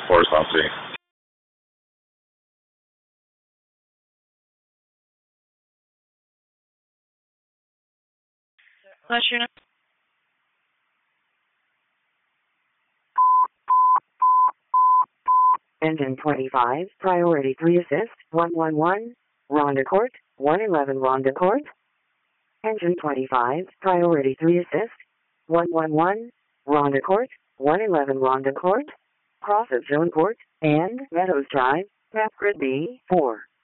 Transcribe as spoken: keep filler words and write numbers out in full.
four South three. What's your name? Engine twenty-five, priority three assist, one one one, Rhonda Court, one eleven Rhonda Court. Engine twenty-five, priority three assist, one one one, Rhonda Court, one eleven Rhonda Court. Cross of Joan Court and Meadows Drive, map grid B four.